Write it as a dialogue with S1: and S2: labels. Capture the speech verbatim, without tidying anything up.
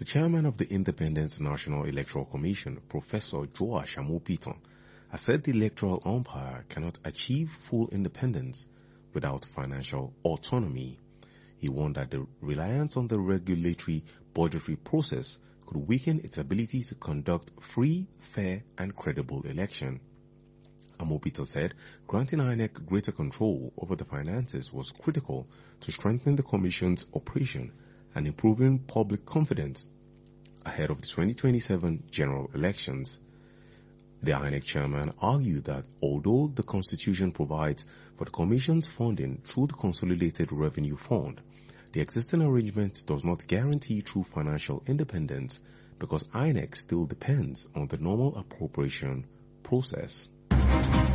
S1: The chairman of the Independent National Electoral Commission, Professor Joash Amopitan, has said the electoral umpire cannot achieve full independence without financial autonomy. He warned that the reliance on the regulatory budgetary process could weaken its ability to conduct free, fair, and credible election. Amopito said granting I N E C greater control over the finances was critical to strengthening the Commission's operation and improving public confidence ahead of the twenty twenty-seven general elections. The I N E C chairman argued that although the Constitution provides for the Commission's funding through the Consolidated Revenue Fund, the existing arrangement does not guarantee true financial independence because I N E C still depends on the normal appropriation process.